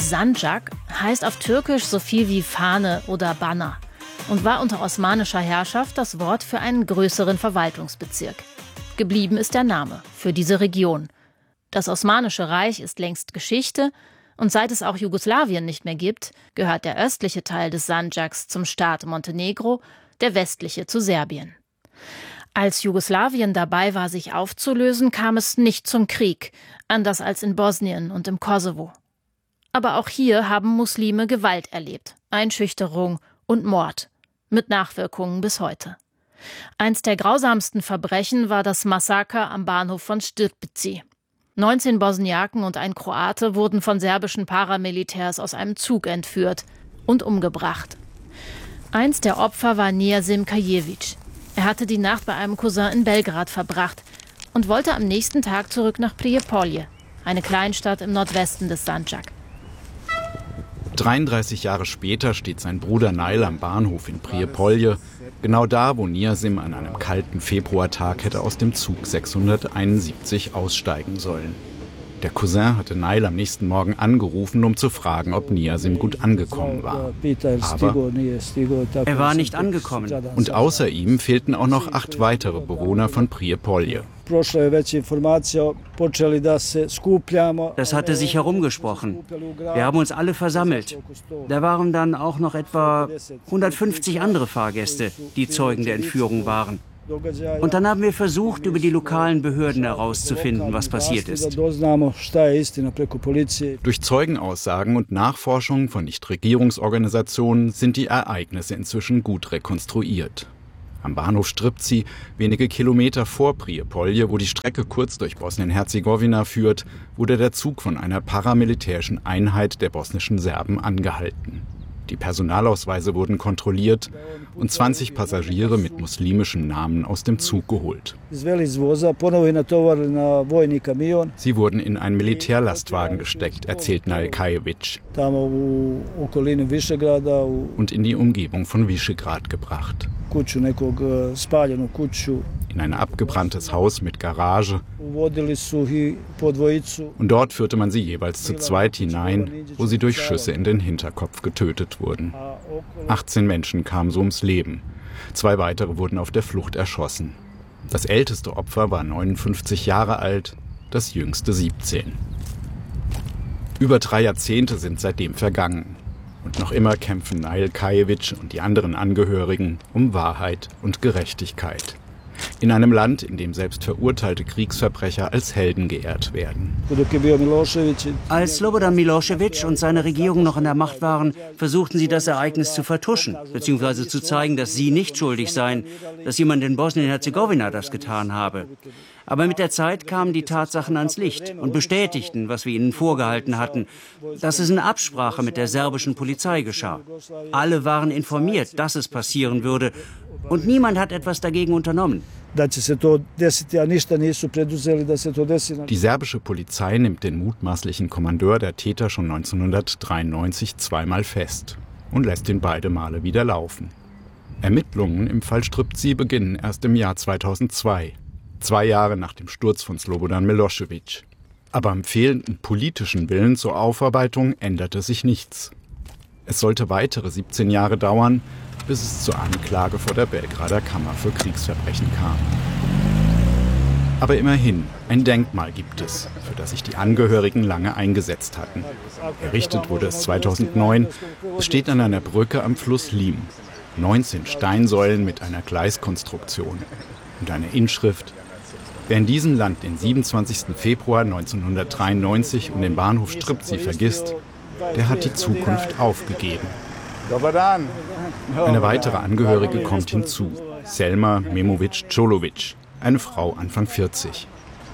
Sandžak heißt auf Türkisch so viel wie Fahne oder Banner und war unter osmanischer Herrschaft das Wort für einen größeren Verwaltungsbezirk. Geblieben ist der Name für diese Region. Das Osmanische Reich ist längst Geschichte und seit es auch Jugoslawien nicht mehr gibt, gehört der östliche Teil des Sandžaks zum Staat Montenegro, der westliche zu Serbien. Als Jugoslawien dabei war, sich aufzulösen, kam es nicht zum Krieg, anders als in Bosnien und im Kosovo. Aber auch hier haben Muslime Gewalt erlebt, Einschüchterung und Mord, mit Nachwirkungen bis heute. Eins der grausamsten Verbrechen war das Massaker am Bahnhof von Stirpici. 19 Bosniaken und ein Kroate wurden von serbischen Paramilitärs aus einem Zug entführt und umgebracht. Eins der Opfer war Nijasim Kajević. Er hatte die Nacht bei einem Cousin in Belgrad verbracht und wollte am nächsten Tag zurück nach Prijepolje, eine Kleinstadt im Nordwesten des Sandžak. 33 Jahre später steht sein Bruder Nail am Bahnhof in Prijepolje, genau da, wo Nijasim an einem kalten Februartag hätte aus dem Zug 671 aussteigen sollen. Der Cousin hatte Nail am nächsten Morgen angerufen, um zu fragen, ob Nijasim gut angekommen war. Aber er war nicht angekommen. Und außer ihm fehlten auch noch 8 weitere Bewohner von Prijepolje. Das hatte sich herumgesprochen. Wir haben uns alle versammelt. Da waren dann auch noch etwa 150 andere Fahrgäste, die Zeugen der Entführung waren. Und dann haben wir versucht, über die lokalen Behörden herauszufinden, was passiert ist. Durch Zeugenaussagen und Nachforschungen von Nichtregierungsorganisationen sind die Ereignisse inzwischen gut rekonstruiert. Am Bahnhof Stripci, wenige Kilometer vor Prijepolje, wo die Strecke kurz durch Bosnien-Herzegowina führt, wurde der Zug von einer paramilitärischen Einheit der bosnischen Serben angehalten. Die Personalausweise wurden kontrolliert und 20 Passagiere mit muslimischen Namen aus dem Zug geholt. Sie wurden in einen Militärlastwagen gesteckt, erzählt Nail Kajević, und in die Umgebung von Visegrad gebracht. In ein abgebranntes Haus mit Garage. Und dort führte man sie jeweils zu zweit hinein, wo sie durch Schüsse in den Hinterkopf getötet wurden. 18 Menschen kamen so ums Leben. 2 weitere wurden auf der Flucht erschossen. Das älteste Opfer war 59 Jahre alt, das jüngste 17. Über 3 Jahrzehnte sind seitdem vergangen. Und noch immer kämpfen Nail Kajević und die anderen Angehörigen um Wahrheit und Gerechtigkeit. In einem Land, in dem selbst verurteilte Kriegsverbrecher als Helden geehrt werden. Als Slobodan Milošević und seine Regierung noch an der Macht waren, versuchten sie das Ereignis zu vertuschen, beziehungsweise zu zeigen, dass sie nicht schuldig seien, dass jemand in Bosnien-Herzegowina das getan habe. Aber mit der Zeit kamen die Tatsachen ans Licht und bestätigten, was wir ihnen vorgehalten hatten, dass es in Absprache mit der serbischen Polizei geschah. Alle waren informiert, dass es passieren würde, und niemand hat etwas dagegen unternommen. Die serbische Polizei nimmt den mutmaßlichen Kommandeur der Täter schon 1993 zweimal fest und lässt ihn beide Male wieder laufen. Ermittlungen im Fall Stripci beginnen erst im Jahr 2002, 2 Jahre nach dem Sturz von Slobodan Milošević. Aber am fehlenden politischen Willen zur Aufarbeitung änderte sich nichts. Es sollte weitere 17 Jahre dauern, bis es zur Anklage vor der Belgrader Kammer für Kriegsverbrechen kam. Aber immerhin, ein Denkmal gibt es, für das sich die Angehörigen lange eingesetzt hatten. Errichtet wurde es 2009. Es steht an einer Brücke am Fluss Lim. 19 Steinsäulen mit einer Gleiskonstruktion und eine Inschrift: Wer in diesem Land den 27. Februar 1993 um den Bahnhof Stripci vergisst, der hat die Zukunft aufgegeben. Eine weitere Angehörige kommt hinzu, Selma Memović-Čolović, eine Frau Anfang 40.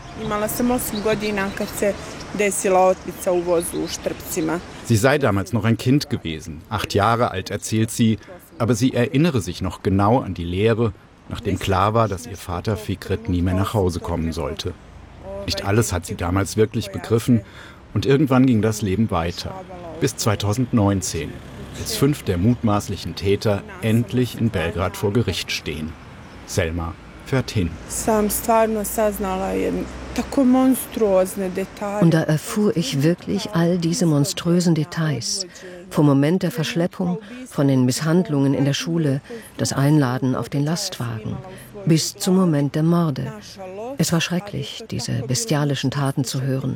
Sie sei damals noch ein Kind gewesen, 8 Jahre alt, erzählt sie, aber sie erinnere sich noch genau an die Lehre, nachdem klar war, dass ihr Vater Fikret nie mehr nach Hause kommen sollte. Nicht alles hat sie damals wirklich begriffen und irgendwann ging das Leben weiter, bis 2019. Als 5 der mutmaßlichen Täter endlich in Belgrad vor Gericht stehen. Selma fährt hin. Und da erfuhr ich wirklich all diese monströsen Details. Vom Moment der Verschleppung, von den Misshandlungen in der Schule, das Einladen auf den Lastwagen, bis zum Moment der Morde. Es war schrecklich, diese bestialischen Taten zu hören.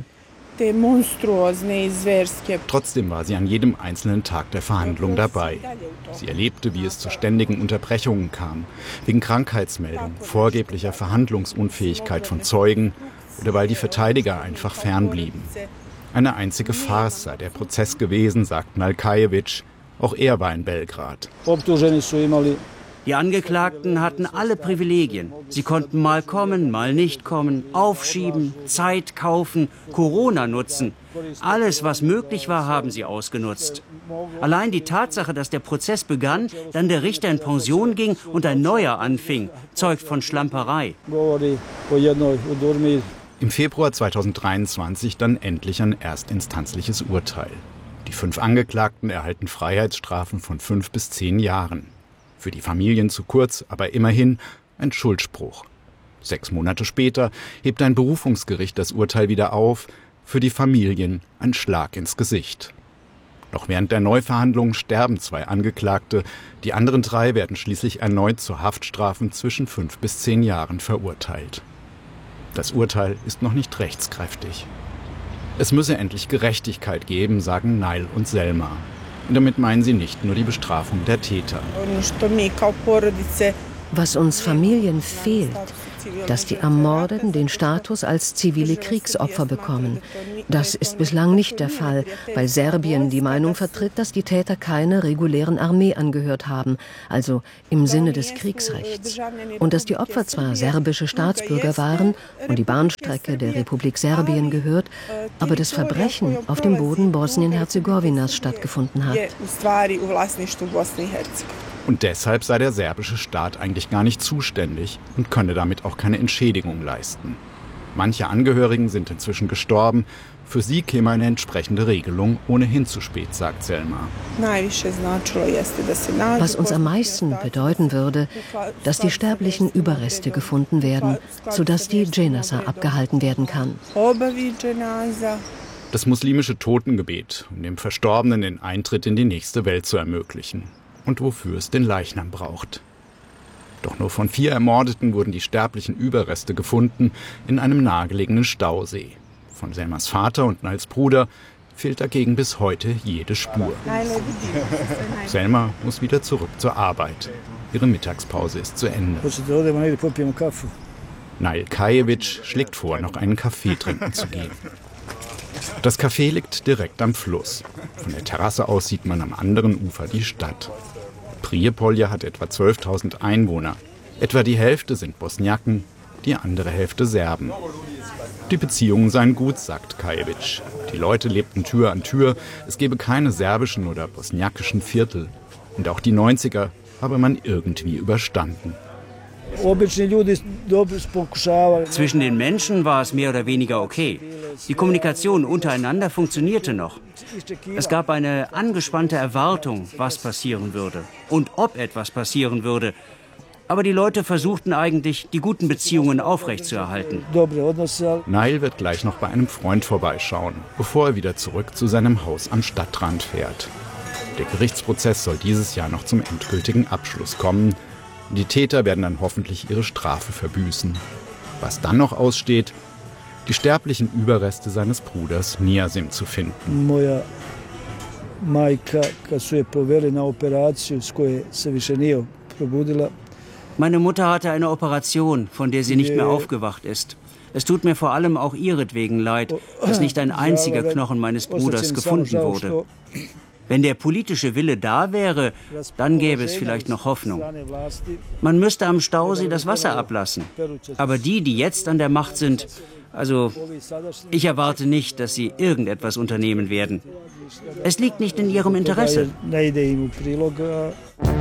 Trotzdem war sie an jedem einzelnen Tag der Verhandlung dabei. Sie erlebte, wie es zu ständigen Unterbrechungen kam, wegen Krankheitsmeldung, vorgeblicher Verhandlungsunfähigkeit von Zeugen oder weil die Verteidiger einfach fernblieben. Eine einzige Farce sei der Prozess gewesen, sagt Nalkajević. Auch er war in Belgrad. Die Angeklagten hatten alle Privilegien. Sie konnten mal kommen, mal nicht kommen, aufschieben, Zeit kaufen, Corona nutzen. Alles, was möglich war, haben sie ausgenutzt. Allein die Tatsache, dass der Prozess begann, dann der Richter in Pension ging und ein neuer anfing, zeugt von Schlamperei. Im Februar 2023 dann endlich ein erstinstanzliches Urteil. Die 5 Angeklagten erhalten Freiheitsstrafen von 5 bis 10 Jahren. Für die Familien zu kurz, aber immerhin ein Schuldspruch. 6 Monate später hebt ein Berufungsgericht das Urteil wieder auf. Für die Familien ein Schlag ins Gesicht. Noch während der Neuverhandlungen sterben 2 Angeklagte. Die anderen 3 werden schließlich erneut zu Haftstrafen zwischen 5 bis 10 Jahren verurteilt. Das Urteil ist noch nicht rechtskräftig. Es müsse endlich Gerechtigkeit geben, sagen Nail und Selma. Und damit meinen sie nicht nur die Bestrafung der Täter. Was uns Familien fehlt, dass die Ermordeten den Status als zivile Kriegsopfer bekommen. Das ist bislang nicht der Fall, weil Serbien die Meinung vertritt, dass die Täter keiner regulären Armee angehört haben, also im Sinne des Kriegsrechts. Und dass die Opfer zwar serbische Staatsbürger waren und die Bahnstrecke der Republik Serbien gehört, aber das Verbrechen auf dem Boden Bosnien-Herzegowinas stattgefunden hat. Und deshalb sei der serbische Staat eigentlich gar nicht zuständig und könne damit auch keine Entschädigung leisten. Manche Angehörigen sind inzwischen gestorben. Für sie käme eine entsprechende Regelung ohnehin zu spät, sagt Selma. Was uns am meisten bedeuten würde, dass die sterblichen Überreste gefunden werden, sodass die Dženaza abgehalten werden kann. Das muslimische Totengebet, um dem Verstorbenen den Eintritt in die nächste Welt zu ermöglichen. Und wofür es den Leichnam braucht. Doch nur von 4 Ermordeten wurden die sterblichen Überreste gefunden in einem nahegelegenen Stausee. Von Selmas Vater und Nails Bruder fehlt dagegen bis heute jede Spur. Selma muss wieder zurück zur Arbeit. Ihre Mittagspause ist zu Ende. Nalkajević schlägt vor, noch einen Kaffee trinken zu gehen. Das Café liegt direkt am Fluss. Von der Terrasse aus sieht man am anderen Ufer die Stadt. Prijepolje hat etwa 12.000 Einwohner. Etwa die Hälfte sind Bosniaken, die andere Hälfte Serben. Die Beziehungen seien gut, sagt Kajević. Die Leute lebten Tür an Tür. Es gebe keine serbischen oder bosniakischen Viertel. Und auch die 90er habe man irgendwie überstanden. Zwischen den Menschen war es mehr oder weniger okay. Die Kommunikation untereinander funktionierte noch. Es gab eine angespannte Erwartung, was passieren würde und ob etwas passieren würde. Aber die Leute versuchten eigentlich, die guten Beziehungen aufrechtzuerhalten. Nail wird gleich noch bei einem Freund vorbeischauen, bevor er wieder zurück zu seinem Haus am Stadtrand fährt. Der Gerichtsprozess soll dieses Jahr noch zum endgültigen Abschluss kommen. Die Täter werden dann hoffentlich ihre Strafe verbüßen. Was dann noch aussteht, die sterblichen Überreste seines Bruders Niasim zu finden. Meine Mutter hatte eine Operation, von der sie nicht mehr aufgewacht ist. Es tut mir vor allem auch ihretwegen leid, dass nicht ein einziger Knochen meines Bruders gefunden wurde. Wenn der politische Wille da wäre, dann gäbe es vielleicht noch Hoffnung. Man müsste am Stausee das Wasser ablassen. Aber die jetzt an der Macht sind, also ich erwarte nicht, dass sie irgendetwas unternehmen werden. Es liegt nicht in ihrem Interesse.